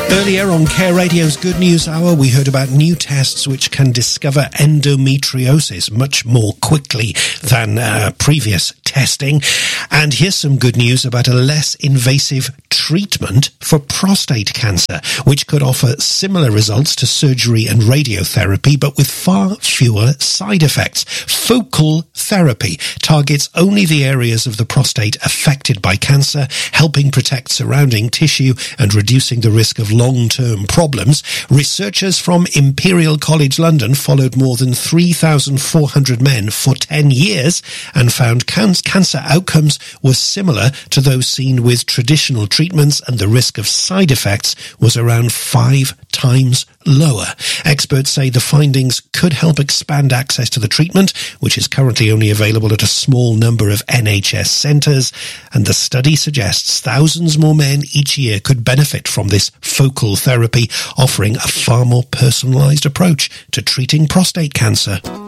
Earlier on Care Radio's Good News Hour, we heard about new tests which can discover endometriosis much more quickly than previous testing. And here's some good news about a less invasive treatment for prostate cancer, which could offer similar results to surgery and radiotherapy, but with far fewer side effects. Focal therapy targets only the areas of the prostate affected by cancer, helping protect surrounding tissue and reducing the risk of long-term problems. Researchers from Imperial College London followed more than 3,400 men for 10 years and found cancer outcomes were similar to those seen with traditional treatments, and the risk of side effects was around 5 times lower. Experts say the findings could help expand access to the treatment, which is currently only available at a small number of NHS centres, and the study suggests thousands more men each year could benefit from this focal therapy, offering a far more personalised approach to treating prostate cancer.